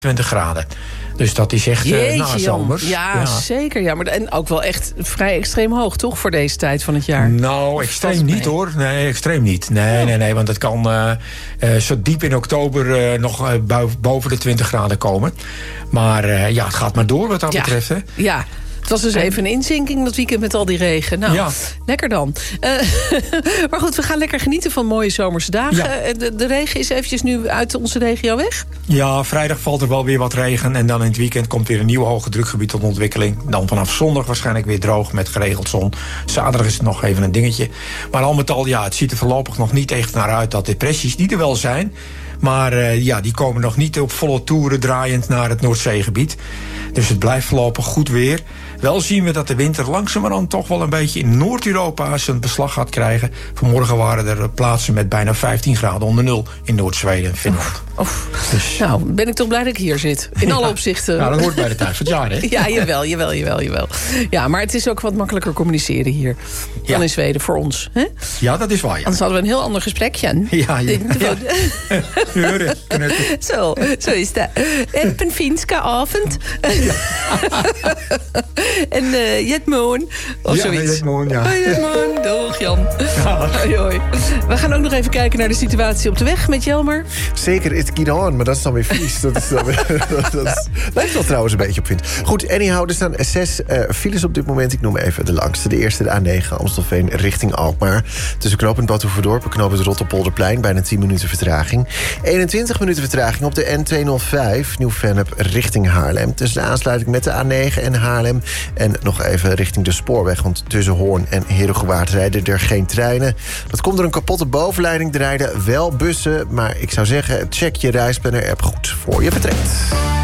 20 graden. Dus dat is echt nazomers. Ja, zeker. Ja, maar en ook wel echt vrij extreem hoog, toch? Voor deze tijd van het jaar. Nou, extreem niet, hoor. Nee, extreem niet. Nee. Want het kan zo diep in oktober nog boven de 20 graden komen. Maar het gaat maar door wat dat betreft. Hè? Ja. Het was dus even een inzinking dat weekend met al die regen. Nou, lekker dan. Maar goed, we gaan lekker genieten van mooie zomerse dagen. Ja. De regen is eventjes nu uit onze regio weg? Ja, vrijdag valt er wel weer wat regen. En dan in het weekend komt weer een nieuw hoge drukgebied tot ontwikkeling. Dan vanaf zondag waarschijnlijk weer droog met geregeld zon. Zaterdag is het nog even een dingetje. Maar al met al, het ziet er voorlopig nog niet echt naar uit dat depressies, die er wel zijn, maar die komen nog niet op volle toeren draaiend naar het Noordzeegebied. Dus het blijft voorlopig goed weer. Wel zien we dat de winter langzamerhand toch wel een beetje in Noord-Europa zijn beslag gaat krijgen. Vanmorgen waren er plaatsen met bijna 15 graden onder nul in Noord-Zweden en Finland. Dus. Nou, ben ik toch blij dat ik hier zit. In alle opzichten. Nou, dat hoort bij de tijd van het jaar, hè? Ja, jawel. Ja, maar het is ook wat makkelijker communiceren hier dan in Zweden voor ons. Hè? Ja, dat is waar, ja. Anders hadden we een heel ander gesprekje. Ja. Zo is dat. Heb een finska avond. Ja. En Jetmoon. Of zoiets. Jetmoon, ja. Jetmoon, doeg Jan. Hoi. We gaan ook nog even kijken naar de situatie op de weg met Jelmer. Zeker, it geht on, maar dat is dan weer vies. Dat lijkt wel trouwens een beetje op wind. Goed, anyhow, er staan 6 files op dit moment. Ik noem even de langste. De eerste, de A9 Amstelveen richting Alkmaar. Tussen knooppunt Badhoevedorp en knooppunt Rotterpolderplein. Bijna 10 minuten vertraging. 21 minuten vertraging op de N205 Nieuw-Vennep richting Haarlem. Tussen de aansluiting met de A9 en Haarlem. En nog even richting de spoorweg. Want tussen Hoorn en Heerhugowaard rijden er geen treinen. Dat komt door een kapotte bovenleiding. Er rijden wel bussen. Maar ik zou zeggen, check je reisplanner-app goed voor je vertrekt.